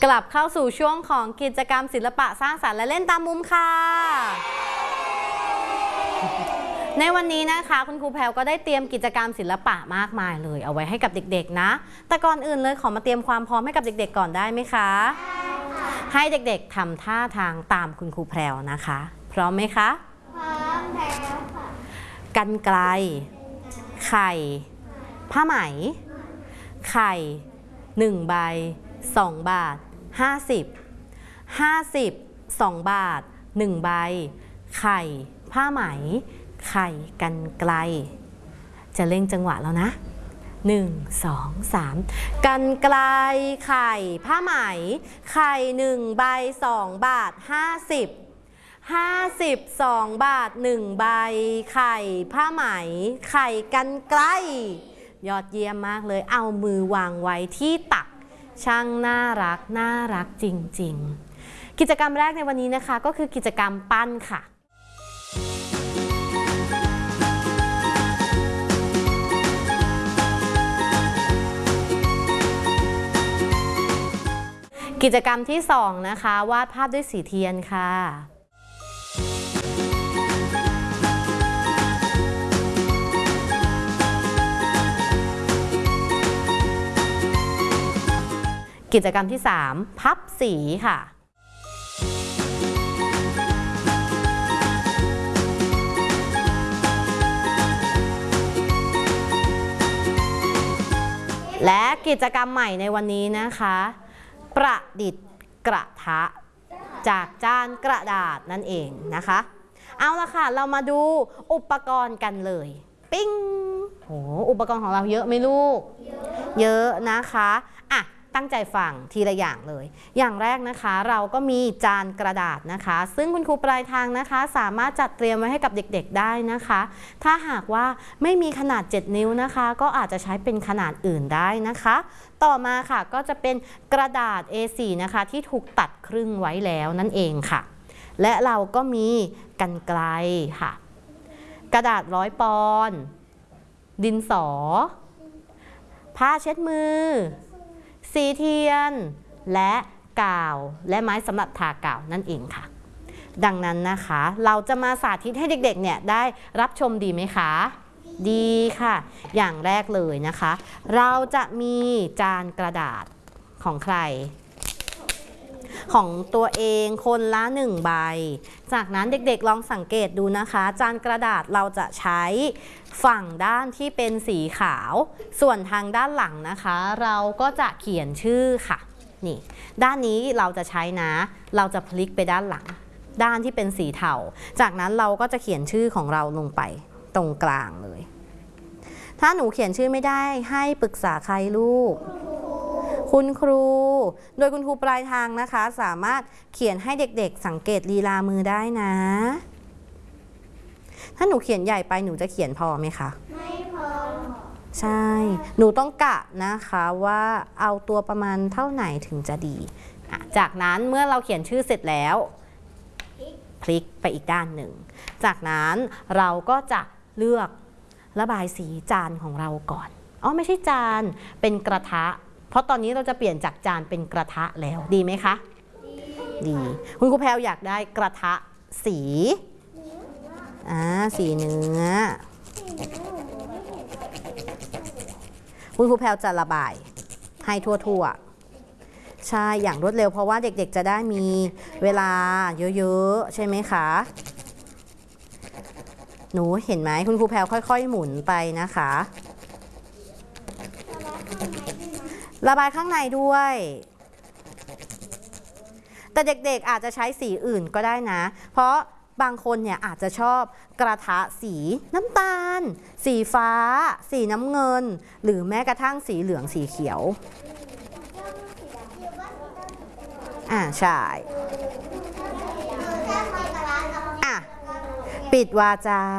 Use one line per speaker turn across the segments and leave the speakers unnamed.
กลับเข้าสู่ช่วงของกิจกรรมศิลปะสร้างสรรค์และเล่นตามมุมค่ะในวันนี้นะคะคุณครูแพรวก็ได้เตรียมกิจกรรมศิลปะมากมายเลยเอาไว้ให้กับเด็กๆนะแต่ก่อนอื่นเลยขอมาเตรียมความพร้อมให้กับเด็กๆก่อนได้ไหมคะให้เด็กๆทำท่าทางตามคุณครูแพรวนะคะพร้อมไหมคะพร้อมแล้วค่ะกรรไกรไข่ผ้าไหมไข่1 ใบ2 บาท50 2 บาท1 ใบไข่ผ้าไหมไข่กรรไกรจะเร่งจังหวะแล้วนะ1 2 3กรรไกรไข่ผ้าไหมไข่1 ใบ2 บาท50 2 บาท1 ใบไข่ผ้าไหมไข่กรรไกรยอดเยี่ยมมากเลยเอามือวางไว้ที่ตักช่างน่ารักจริงๆกิจกรรมแรกในวันนี้นะคะก็คือกิจกรรมปั้นค่ะกิจกรรมที่2นะคะวาดภาพด้วยสีเทียนค่ะกิจกรรมที่3พับสีค่ะและกิจกรรมใหม่ในวันนี้นะคะประดิษฐ์กระทะจากจานกระดาษนั่นเองนะคะเอาละค่ะเรามาดูอุปกรณ์กันเลยปิ้งโหอุปกรณ์ของเราเยอะไหมลูกเยอะนะคะอ่ะตั้งใจฟังทีละอย่างเลยอย่างแรกนะคะเราก็มีจานกระดาษนะคะซึ่งคุณครูปลายทางนะคะสามารถจัดเตรียมไว้ให้กับเด็กๆได้นะคะถ้าหากว่าไม่มีขนาด7 นิ้วนะคะก็อาจจะใช้เป็นขนาดอื่นได้นะคะต่อมาค่ะก็จะเป็นกระดาษ A4 นะคะที่ถูกตัดครึ่งไว้แล้วนั่นเองค่ะและเราก็มีกรรไกรค่ะกระดาษ100 ปอนด์ดินสอผ้าเช็ดมือสีเทียนและกาวและไม้สำหรับทากาวนั่นเองค่ะดังนั้นนะคะเราจะมาสาธิตให้เด็กๆเนี่ยได้รับชมดีไหมคะดีค่ะอย่างแรกเลยนะคะเราจะมีจานกระดาษของใครของตัวเองคนละ1 ใบจากนั้นเด็กๆลองสังเกตดูนะคะจานกระดาษเราจะใช้ฝั่งด้านที่เป็นสีขาวส่วนทางด้านหลังนะคะเราก็จะเขียนชื่อค่ะนี่ด้านนี้เราจะใช้นะเราจะพลิกไปด้านหลังด้านที่เป็นสีเทาจากนั้นเราก็จะเขียนชื่อของเราลงไปตรงกลางเลยถ้าหนูเขียนชื่อไม่ได้ให้ปรึกษาใครลูกคุณครูโดยคุณครูปลายทางนะคะสามารถเขียนให้เด็กๆสังเกตลีลามือได้นะถ้าหนูเขียนใหญ่ไปหนูจะเขียนพอไหมคะไม่พอใช่หนูต้องกะนะคะว่าเอาตัวประมาณเท่าไหนถึงจะดีจากนั้นเมื่อเราเขียนชื่อเสร็จแล้วพลิกไปอีกด้านหนึ่งจากนั้นเราก็จะเลือกระบายสีจานของเราก่อนไม่ใช่จานเป็นกระทะเพราะตอนนี้เราจะเปลี่ยนจากจานเป็นกระทะแล้วดีไหมคะดีคุณครูแพรวอยากได้กระทะสีสีเนื้อคุณครูแพรวจะระบายให้ทั่วๆใช่อย่างรวดเร็วเพราะว่าเด็กๆจะได้มีเวลาเยอะๆใช่ไหมคะหนูเห็นไหมคุณครูแพรวค่อยๆหมุนไปนะคะระบายข้างในด้วยแต่เด็กๆอาจจะใช้สีอื่นก็ได้นะเพราะบางคนเนี่ยอาจจะชอบกระทะสีน้ำตาลสีฟ้าสีน้ำเงินหรือแม้กระทั่งสีเหลืองสีเขียวใช่ปิดวาจา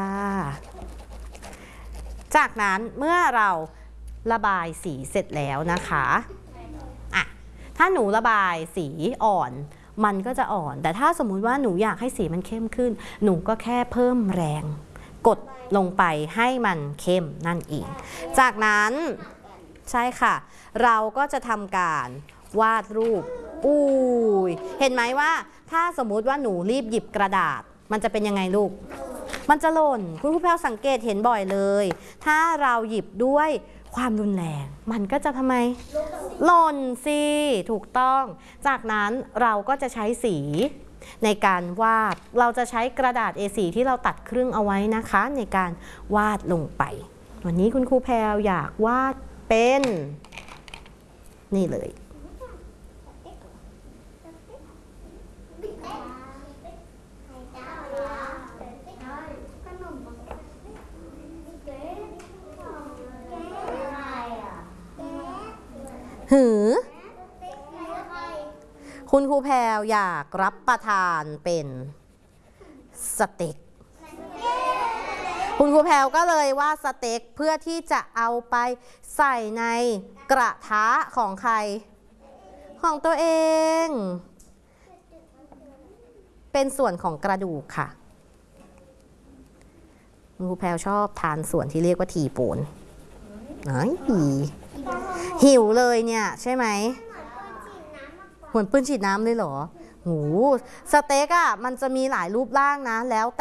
จากนั้นเมื่อเราระบายสีเสร็จแล้วนะคะถ้าหนูระบายสีอ่อนมันก็จะอ่อนแต่ถ้าสมมุติว่าหนูอยากให้สีมันเข้มขึ้นหนูก็แค่เพิ่มแรงกดลงไปให้มันเข้มนั่นเองจากนั้นใช่ค่ะเราก็จะทำการวาดรูปอุ้ยเห็นไหมว่าถ้าสมมุติว่าหนูรีบหยิบกระดาษมันจะเป็นยังไงลูกมันจะหล่นคุณครูแพรวสังเกตเห็นบ่อยเลยถ้าเราหยิบด้วยความรุนแรงมันก็จะทำไมหล่นสิถูกต้องจากนั้นเราก็จะใช้สีในการวาดเราจะใช้กระดาษ A4 ที่เราตัดครึ่งเอาไว้นะคะในการวาดลงไปวันนี้คุณครูแพรวอยากวาดเป็นนี่เลยหือคุณครูแพรวอยากรับประทานเป็นสเต็กคุณครูแพรวก็เลยว่าสเต็กเพื่อที่จะเอาไปใส่ในกระทะของใครของตัวเองเป็นส่วนของกระดูกค่ะคุณครูแพรวชอบทานส่วนที่เรียกว่าทีโปนหิวเลยเนี่ยใช่ไหมเหมือนปืนฉีดน้ำเลยเหรอหูสเต็กอ่ะมันจะมีหลายรูปร่างนะแล้ว